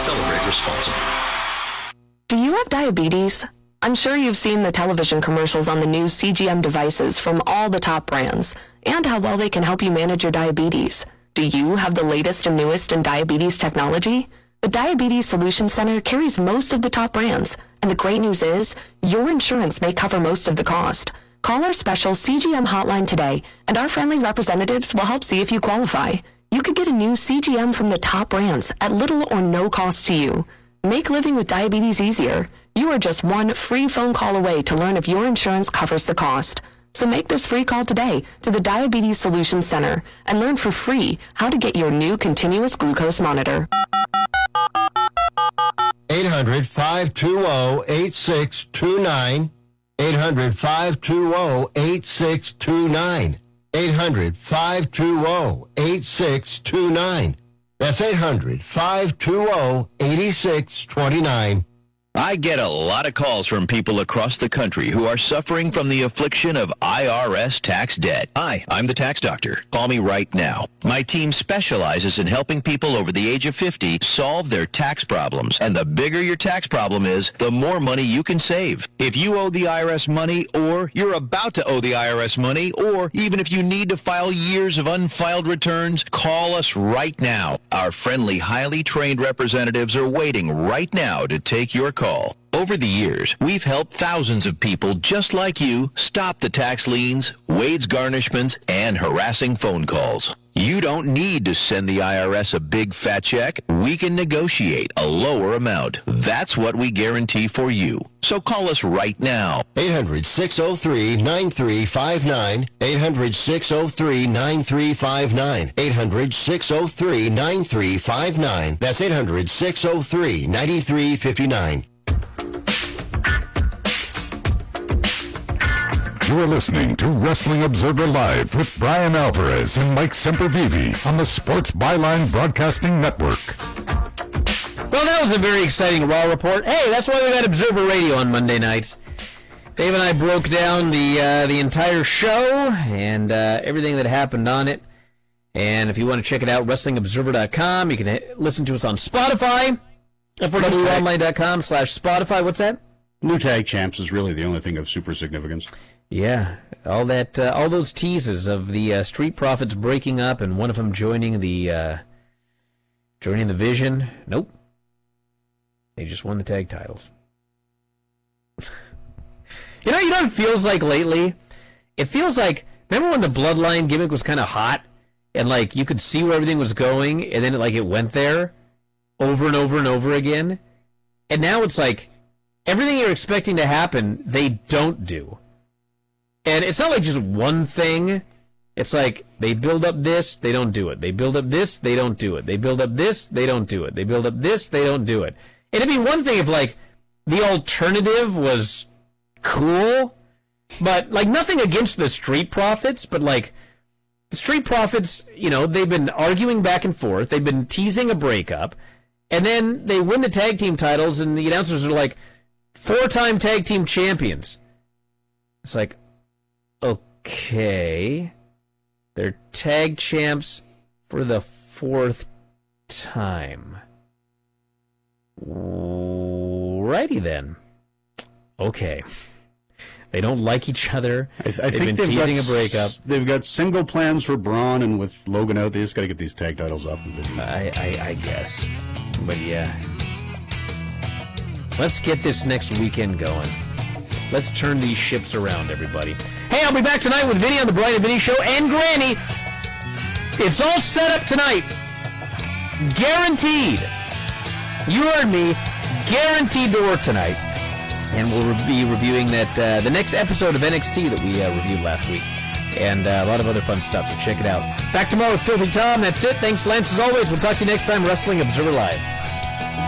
Celebrate responsibly. Do you have diabetes? I'm sure you've seen the television commercials on the new CGM devices from all the top brands and how well they can help you manage your diabetes. Do you have the latest and newest in diabetes technology? The Diabetes Solutions Center carries most of the top brands, and the great news is your insurance may cover most of the cost. Call our special CGM hotline today, and our friendly representatives will help see if you qualify. You could get a new CGM from the top brands at little or no cost to you. Make living with diabetes easier. You are just one free phone call away to learn if your insurance covers the cost. So make this free call today to the Diabetes Solutions Center and learn for free how to get your new continuous glucose monitor. 800-520-8629. 800-520-8629. 800-520-8629. That's 800-520-8629. I get a lot of calls from people across the country who are suffering from the affliction of IRS tax debt. Hi, I'm the tax doctor. Call me right now. My team specializes in helping people over the age of 50 solve their tax problems. And the bigger your tax problem is, the more money you can save. If you owe the IRS money, or you're about to owe the IRS money, or even if you need to file years of unfiled returns, call us right now. Our friendly, highly trained representatives are waiting right now to take your call. Over the years, we've helped thousands of people just like you stop the tax liens, wage garnishments, and harassing phone calls. You don't need to send the IRS a big fat check. We can negotiate a lower amount. That's what we guarantee for you. So call us right now. 800-603-9359. 800-603-9359. 800-603-9359. That's 800-603-9359. You are listening to Wrestling Observer Live with Brian Alvarez and Mike Sempervive on the Sports Byline Broadcasting Network. Well, that was a very exciting Raw report. Hey, that's why we got Observer Radio on Monday nights. Dave and I broke down the entire show and everything that happened on it. And if you want to check it out, WrestlingObserver.com. You can listen to us on Spotify. FRWOnline.com/Spotify. What's that? New tag champs is really the only thing of super significance. Yeah, all those teases of the Street Profits breaking up and one of them joining the Vision. Nope, they just won the tag titles. You know what it feels like lately? It feels like, remember when the Bloodline gimmick was kind of hot and like you could see where everything was going, and then it went there over and over and over again, and now it's like everything you're expecting to happen, they don't do. And it's not like just one thing. It's like they build up this, they don't do it. They build up this, they don't do it. They build up this, they don't do it. They build up this, they don't do it. And it'd be one thing if, like, the alternative was cool, but, like, nothing against the Street Profits, but, like, the Street Profits, they've been arguing back and forth. They've been teasing a breakup. And then they win the tag team titles, and the announcers are like, 4-time tag team champions. It's like, okay, they're tag champs for the 4th time. Righty then. Okay. They don't like each other. I think they've teasing a breakup. They've got single plans for Braun, and with Logan out, they just got to get these tag titles off the video. I guess. But yeah. Let's get this next weekend going. Let's turn these ships around, everybody. Hey, I'll be back tonight with Vinny on the Brian and Vinny Show and Granny. It's all set up tonight. Guaranteed. You heard me. Guaranteed to work tonight. And we'll be reviewing the next episode of NXT that we reviewed last week. And a lot of other fun stuff, so check it out. Back tomorrow with Filthy Tom. That's it. Thanks, Lance, as always. We'll talk to you next time. Wrestling Observer Live.